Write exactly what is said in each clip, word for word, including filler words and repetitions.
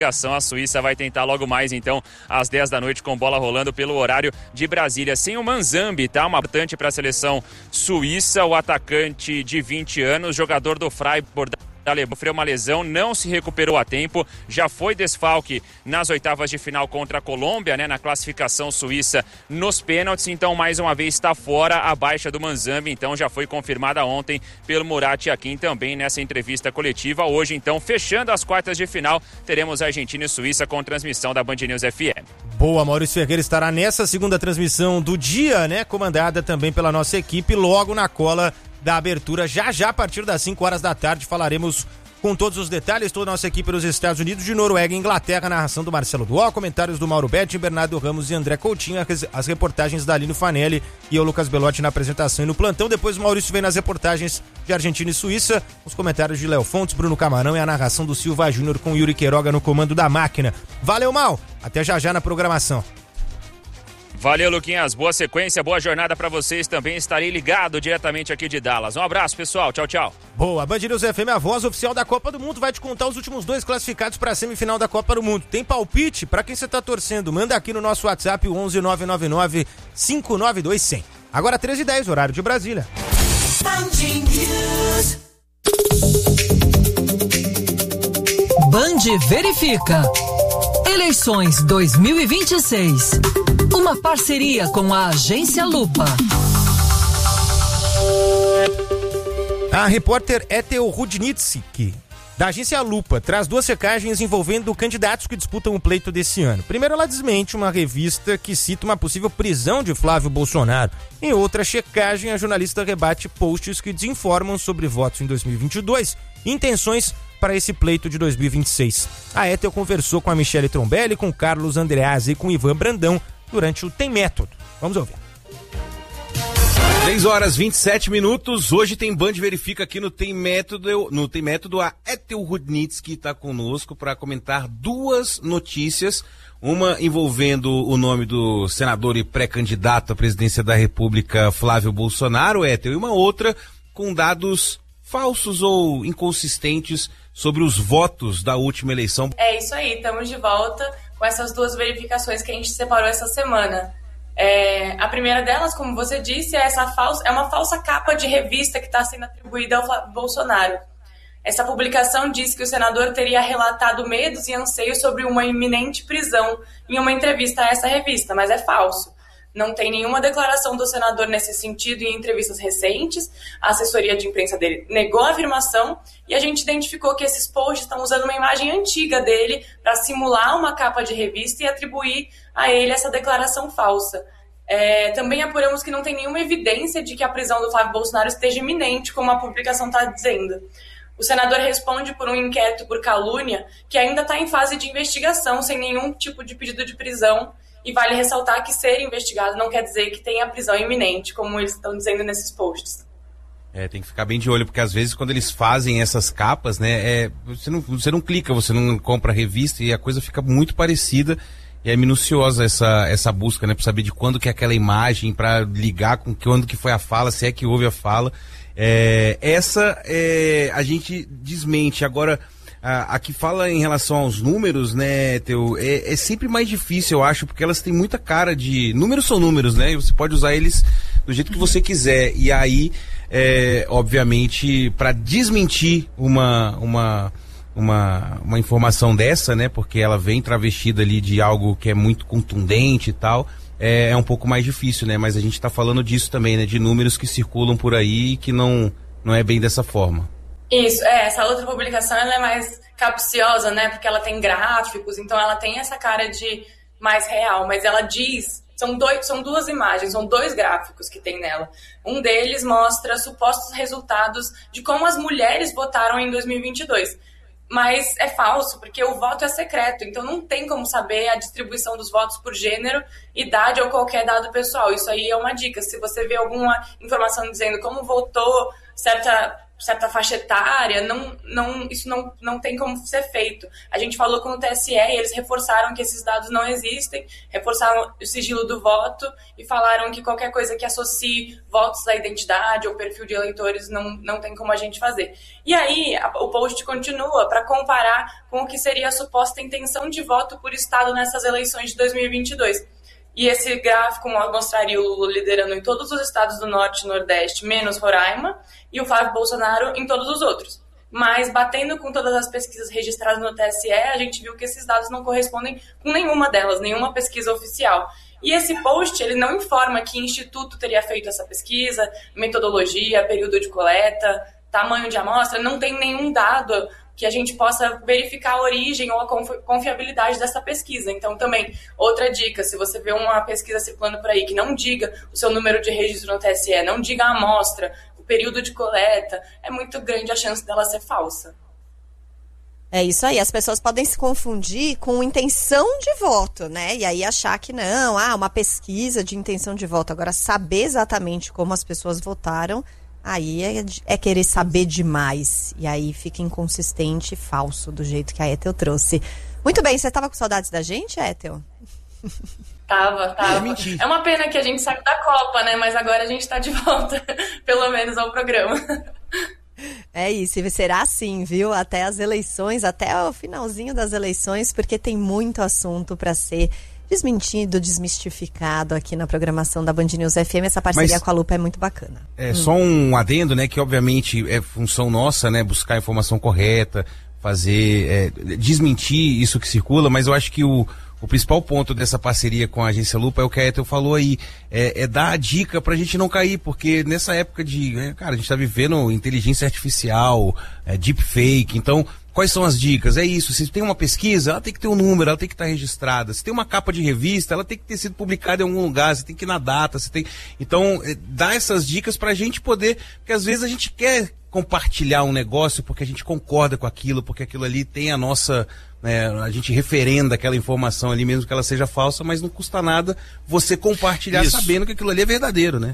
A Suíça vai tentar logo mais, então, às dez da noite, com bola rolando pelo horário de Brasília. Sem o Manzambi, tá? Uma importante para a seleção suíça, o atacante de vinte anos, jogador do Freiburg da Alemanha, sofreu uma lesão, não se recuperou a tempo, já foi desfalque nas oitavas de final contra a Colômbia, né, na classificação suíça nos pênaltis, então mais uma vez está fora a baixa do Manzambi, então já foi confirmada ontem pelo Murat Yakin também nessa entrevista coletiva. Hoje, então, fechando as quartas de final, teremos Argentina e Suíça com transmissão da Band News F M. Boa, Maurício Ferreira estará nessa segunda transmissão do dia, né, comandada também pela nossa equipe, logo na cola da abertura, já já a partir das cinco horas da tarde falaremos com todos os detalhes, toda a nossa equipe nos Estados Unidos, de Noruega e Inglaterra, narração do Marcelo Duó, comentários do Mauro Betti, Bernardo Ramos e André Coutinho, as reportagens da Aline Fanelli e o Lucas Belotti na apresentação e no plantão. Depois o Maurício vem nas reportagens de Argentina e Suíça, os comentários de Léo Fontes, Bruno Camarão e a narração do Silva Júnior com Yuri Queiroga no comando da máquina. Valeu, Mal, até já já na programação. Valeu, Luquinhas. Boa sequência, boa jornada pra vocês também. Estarei ligado diretamente aqui de Dallas. Um abraço, pessoal. Tchau, tchau. Boa. Band News F M, a voz oficial da Copa do Mundo, vai te contar os últimos dois classificados pra semifinal da Copa do Mundo. Tem palpite? Pra quem você tá torcendo? Manda aqui no nosso WhatsApp, o onze nove nove nove cinco nove dois zero zero. Agora treze e dez, horário de Brasília. Band verifica. Eleições dois mil e vinte e seis. Uma parceria com a Agência Lupa. A repórter Ethel Rudnitsky, da Agência Lupa, traz duas checagens envolvendo candidatos que disputam o pleito desse ano. Primeiro, ela desmente uma revista que cita uma possível prisão de Flávio Bolsonaro. Em outra checagem, a jornalista rebate posts que desinformam sobre votos em dois mil e vinte e dois e intenções para esse pleito de dois mil e vinte e seis. A Ethel conversou com a Michele Trombelli, com Carlos Andreazzi e com Ivan Brandão durante o Tem Método. Vamos ouvir. três horas e vinte e sete minutos. Hoje tem Band Verifica aqui no Tem Método. No Tem Método, a Ethel Rudnitsky está conosco para comentar duas notícias. Uma envolvendo o nome do senador e pré-candidato à presidência da República, Flávio Bolsonaro, Ethel, e uma outra com dados falsos ou inconsistentes sobre os votos da última eleição. É isso aí, estamos de volta com essas duas verificações que a gente separou essa semana. É, a primeira delas, como você disse, é, essa falsa, é uma falsa capa de revista que está sendo atribuída ao Flávio Bolsonaro. Essa publicação diz que o senador teria relatado medos e anseios sobre uma iminente prisão em uma entrevista a essa revista, mas é falso. Não tem nenhuma declaração do senador nesse sentido em entrevistas recentes. A assessoria de imprensa dele negou a afirmação e a gente identificou que esses posts estão usando uma imagem antiga dele para simular uma capa de revista e atribuir a ele essa declaração falsa. É, também apuramos que não tem nenhuma evidência de que a prisão do Flávio Bolsonaro esteja iminente, como a publicação está dizendo. O senador responde por um inquérito por calúnia que ainda está em fase de investigação, sem nenhum tipo de pedido de prisão. E vale ressaltar que ser investigado não quer dizer que tenha prisão iminente, como eles estão dizendo nesses posts. É, tem que ficar bem de olho, porque às vezes quando eles fazem essas capas, né, é, você, não, você não clica, você não compra a revista e a coisa fica muito parecida. E é minuciosa essa, essa busca, né, pra saber de quando que é aquela imagem, pra ligar com quando que foi a fala, se é que houve a fala. É, essa é, a gente desmente. Agora, a, a que fala em relação aos números, né, Teu, é, é sempre mais difícil, eu acho, porque elas têm muita cara de... Números são números, né, e você pode usar eles do jeito que você quiser. E aí, é, obviamente, para desmentir uma... uma Uma, uma informação dessa, né, porque ela vem travestida ali de algo que é muito contundente e tal, é, é um pouco mais difícil, né, mas a gente tá falando disso também, né, de números que circulam por aí e que não, não é bem dessa forma. Isso, é, essa outra publicação ela é mais capciosa, né, porque ela tem gráficos, então ela tem essa cara de mais real, mas ela diz, são, dois, são duas imagens, são dois gráficos que tem nela. Um deles mostra supostos resultados de como as mulheres votaram em dois mil e vinte e dois. Mas é falso, porque o voto é secreto, então não tem como saber a distribuição dos votos por gênero, idade ou qualquer dado pessoal. Isso aí é uma dica. Se você vê alguma informação dizendo como votou certa certa faixa etária, não, não, isso não, não tem como ser feito. A gente falou com o T S E e eles reforçaram que esses dados não existem, reforçaram o sigilo do voto e falaram que qualquer coisa que associe votos à identidade ou perfil de eleitores não, não tem como a gente fazer. E aí a, o post continua para comparar com o que seria a suposta intenção de voto por estado nessas eleições de dois mil e vinte e dois. E esse gráfico mostraria o Lula liderando em todos os estados do Norte e Nordeste, menos Roraima, e o Flávio Bolsonaro em todos os outros. Mas, batendo com todas as pesquisas registradas no T S E, a gente viu que esses dados não correspondem com nenhuma delas, nenhuma pesquisa oficial. E esse post, ele não informa que instituto teria feito essa pesquisa, metodologia, período de coleta, tamanho de amostra, não tem nenhum dado que a gente possa verificar a origem ou a confiabilidade dessa pesquisa. Então, também, outra dica, se você vê uma pesquisa circulando por aí que não diga o seu número de registro no T S E, não diga a amostra, o período de coleta, é muito grande a chance dela ser falsa. É isso aí, as pessoas podem se confundir com intenção de voto, né? E aí achar que não, ah, uma pesquisa de intenção de voto. Agora, saber exatamente como as pessoas votaram, aí é, é querer saber demais. E aí fica inconsistente e falso, do jeito que a Ethel trouxe. Muito bem, você estava com saudades da gente, Ethel? Tava, tava. É, é uma pena que a gente saiu da Copa, né? Mas agora a gente tá de volta, pelo menos, ao programa. É isso, e será assim, viu? Até as eleições, até o finalzinho das eleições, porque tem muito assunto para ser desmentido, desmistificado aqui na programação da Band News F M. Essa parceria Mas, com a Lupa é muito bacana. É hum. só um adendo, né? Que obviamente é função nossa, né? Buscar a informação correta, fazer, é, desmentir isso que circula, mas eu acho que o O principal ponto dessa parceria com a Agência Lupa é o que a Ethel falou aí, é, é dar a dica pra gente não cair, porque nessa época de, é, cara, a gente tá vivendo inteligência artificial, é, deepfake, então, quais são as dicas? É isso, se tem uma pesquisa, ela tem que ter um número, ela tem que estar registrada, se tem uma capa de revista, ela tem que ter sido publicada em algum lugar, você tem que ir na data, você tem, então, é, dá essas dicas pra gente poder, porque às vezes a gente quer compartilhar um negócio porque a gente concorda com aquilo, porque aquilo ali tem a nossa... É, a gente referenda aquela informação ali, mesmo que ela seja falsa, mas não custa nada você compartilhar isso, sabendo que aquilo ali é verdadeiro, né?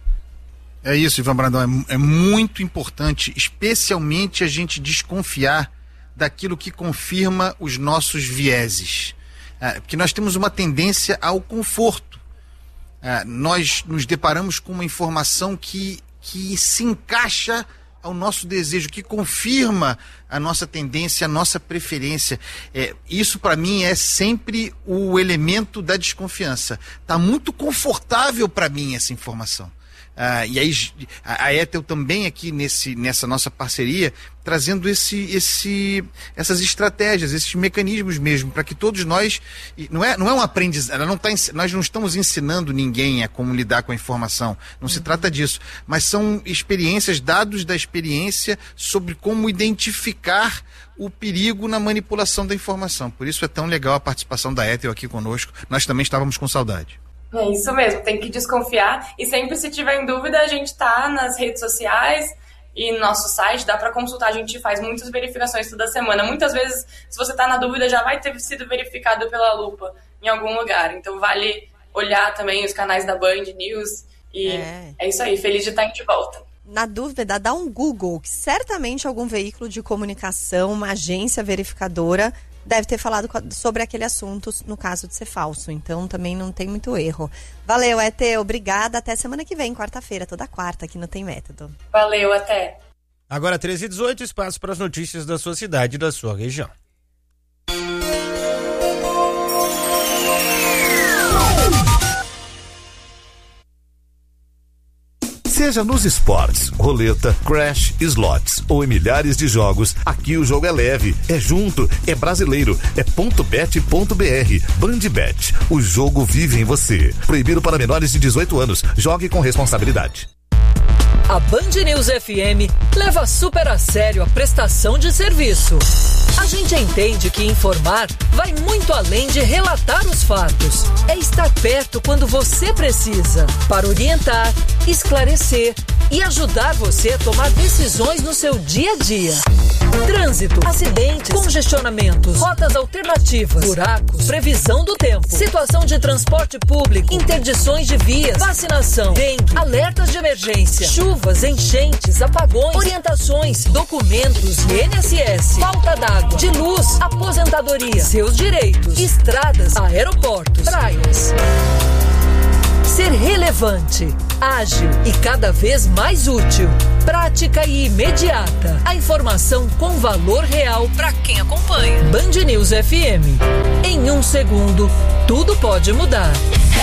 É isso, Ivan Brandão, é, é muito importante, especialmente a gente desconfiar daquilo que confirma os nossos vieses, é, porque nós temos uma tendência ao conforto. É, nós nos deparamos com uma informação que, que se encaixa ao nosso desejo, que confirma a nossa tendência, a nossa preferência. É, isso para mim é sempre o elemento da desconfiança. Tá muito confortável para mim essa informação. Ah, e aí a, a Ethel também aqui nesse, nessa nossa parceria trazendo esse, esse, essas estratégias, esses mecanismos mesmo, para que todos nós, não é, não é um aprendizado, ela não tá, nós não estamos ensinando ninguém a como lidar com a informação, não se trata disso, mas são experiências, dados da experiência sobre como identificar o perigo na manipulação da informação. Por isso é tão legal a participação da Ethel aqui conosco, nós também estávamos com saudade. É isso mesmo, tem que desconfiar e sempre se tiver em dúvida a gente tá nas redes sociais e no nosso site, dá para consultar, a gente faz muitas verificações toda semana. Muitas vezes, se você tá na dúvida, já vai ter sido verificado pela Lupa em algum lugar, então vale olhar também os canais da Band News e é, é isso aí, feliz de estar de volta. Na dúvida, dá um Google, que certamente algum veículo de comunicação, uma agência verificadora deve ter falado sobre aquele assunto no caso de ser falso, então também não tem muito erro. Valeu, Ethel, obrigada, até semana que vem, quarta-feira, toda quarta aqui no Tem Método. Valeu, até. Agora treze e dezoito, espaço para as notícias da sua cidade e da sua região. Seja nos esportes, roleta, crash, slots ou em milhares de jogos, aqui o jogo é leve, é junto, é brasileiro, é ponto bet ponto br. Bandbet, o jogo vive em você. Proibido para menores de dezoito anos. Jogue com responsabilidade. A Band News F M leva super a sério a prestação de serviço. A gente entende que informar vai muito além de relatar os fatos. É estar perto quando você precisa, para orientar, esclarecer e ajudar você a tomar decisões no seu dia a dia. Trânsito, acidentes, congestionamentos, rotas alternativas, buracos, previsão do tempo, situação de transporte público, interdições de vias, vacinação, dengue, alertas de emergência, chuvas, enchentes, apagões, orientações, documentos, I N S S, falta d'água, de luz, aposentadoria, seus direitos, estradas, aeroportos, praias. Ser relevante, ágil e cada vez mais útil. Prática e imediata. A informação com valor real para quem acompanha. Band News F M. Em um segundo, tudo pode mudar.